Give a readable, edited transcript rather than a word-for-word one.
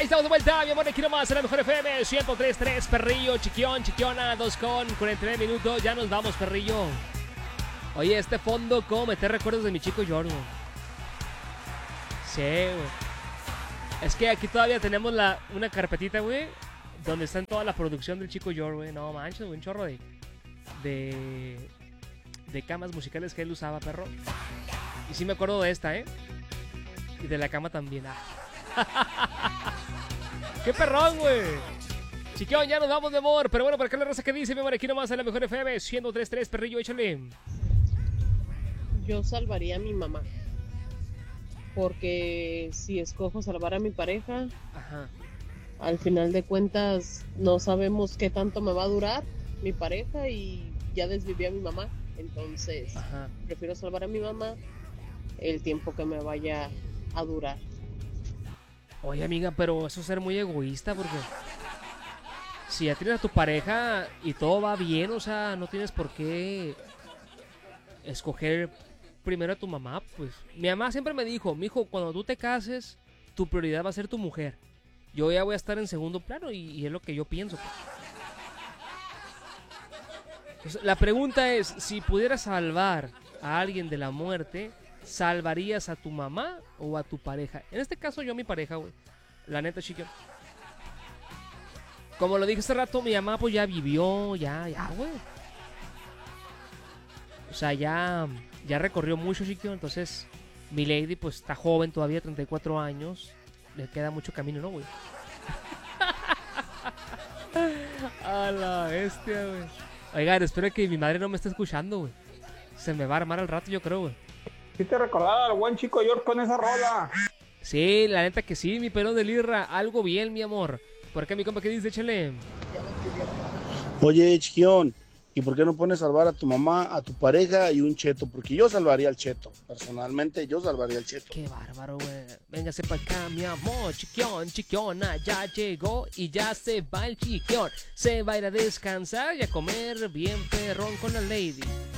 Ahí estamos de vuelta, mi amor, aquí nomás en la mejor FM 103.3, perrillo, chiquión, chiquiona, 2:49 minutos, ya nos vamos, perrillo. Oye, este fondo, ¿cómo me te recuerdos de mi chico Yorgo? Sí, güey. Es que aquí todavía tenemos una carpetita, güey, donde está en toda la producción del chico Yorgo, güey. No manches, güey, un chorro de camas musicales que él usaba, perro. Y sí me acuerdo de esta, y de la cama también. ¡Qué perrón, güey! Chiquión, ya nos vamos, mi amor. Pero bueno, por acá la raza que dice, mi amor, aquí nomás en la mejor FM 103.3, perrillo, échale. Yo salvaría a mi mamá. Porque si escojo salvar a mi pareja, Ajá. al final de cuentas no sabemos qué tanto me va a durar mi pareja y ya desviví a mi mamá. Entonces, Ajá. prefiero salvar a mi mamá el tiempo que me vaya a durar. Oye, amiga, pero eso es ser muy egoísta, porque si ya tienes a tu pareja y todo va bien, o sea, no tienes por qué escoger primero a tu mamá, pues. Mi mamá siempre me dijo, mijo, cuando tú te cases, tu prioridad va a ser tu mujer. Yo ya voy a estar en segundo plano y es lo que yo pienso, pues. Entonces, la pregunta es, si pudieras salvar a alguien de la muerte, ¿salvarías a tu mamá o a tu pareja? En este caso yo a mi pareja, güey. La neta, chica. Como lo dije hace rato, mi mamá pues ya vivió, ya, güey. O sea, ya recorrió mucho, chiquillo. Entonces, mi lady pues está joven todavía, 34 años. Le queda mucho camino, ¿no, güey? A la bestia, güey. Oigan, espero que mi madre no me esté escuchando, güey. Se me va a armar al rato, yo creo, güey. ¿Sí te recordaba al buen chico York con esa rola? Sí, la neta que sí, mi pelón de lirra. Algo bien, mi amor. ¿Por qué, mi compa, qué dice? Échale. Oye, chiquión, ¿y por qué no pones a salvar a tu mamá, a tu pareja y un cheto? Porque yo salvaría al cheto. Personalmente, yo salvaría al cheto. Qué bárbaro, güey. Véngase pa' acá, mi amor. Chiquión, chiquiona, ya llegó y ya se va el chiquión. Se va a ir a descansar y a comer bien perrón con la lady.